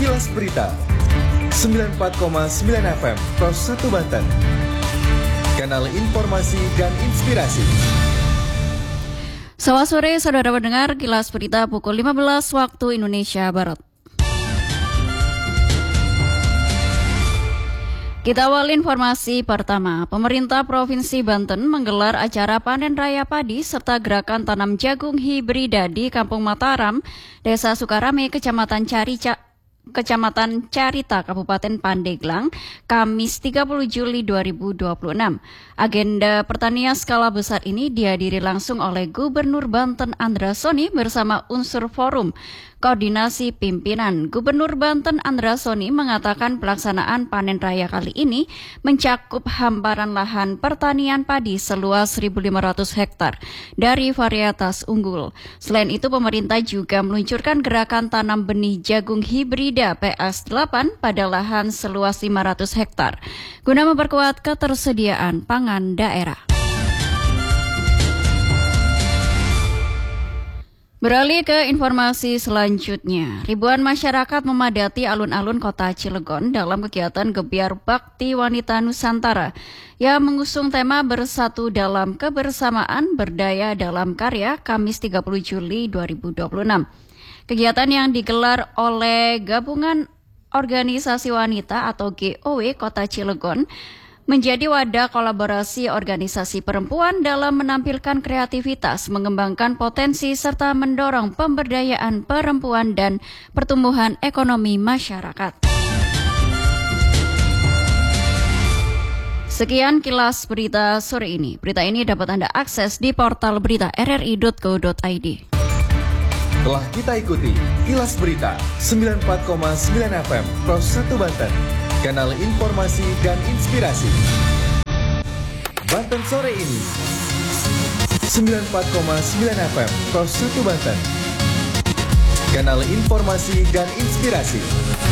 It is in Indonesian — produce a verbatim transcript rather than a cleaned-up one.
Kilas Berita sembilan puluh empat koma sembilan F M Pros satu Banten. Kanal informasi dan inspirasi. Selamat sore saudara pendengar Kilas Berita pukul lima belas waktu Indonesia Barat. Kita awal informasi pertama. Pemerintah Provinsi Banten menggelar acara panen raya padi serta gerakan tanam jagung hibrida di Kampung Mataram, Desa Sukarame, Kecamatan Carica, Kecamatan Carita, Kabupaten Pandeglang, Kamis tiga puluh Juli dua ribu dua puluh enam. Agenda pertanian skala besar ini dihadiri langsung oleh Gubernur Banten Andra Soni bersama unsur forum koordinasi pimpinan. Gubernur Banten Andra Soni mengatakan pelaksanaan panen raya kali ini mencakup hamparan lahan pertanian padi seluas seribu lima ratus hektar dari varietas unggul. Selain itu, pemerintah juga meluncurkan gerakan tanam benih jagung hibrida P S delapan pada lahan seluas lima ratus hektar guna memperkuat ketersediaan pangan daerah. Beralih ke informasi selanjutnya, ribuan masyarakat memadati alun-alun kota Cilegon dalam kegiatan Gebiar Bakti Wanita Nusantara yang mengusung tema Bersatu dalam Kebersamaan Berdaya dalam Karya Kamis tiga puluh Juli dua ribu dua puluh enam. Kegiatan yang digelar oleh Gabungan Organisasi Wanita atau G O W Kota Cilegon menjadi wadah kolaborasi organisasi perempuan dalam menampilkan kreativitas, mengembangkan potensi, serta mendorong pemberdayaan perempuan dan pertumbuhan ekonomi masyarakat. Sekian Kilas Berita sore ini. Berita ini dapat Anda akses di portal berita r r i titik co titik i d. Telah kita ikuti Kilas Berita sembilan puluh empat koma sembilan F M Pros satu Banten. Kanal informasi dan inspirasi. Banten sore ini sembilan puluh empat koma sembilan F M Pros satu Banten. Kanal informasi dan inspirasi.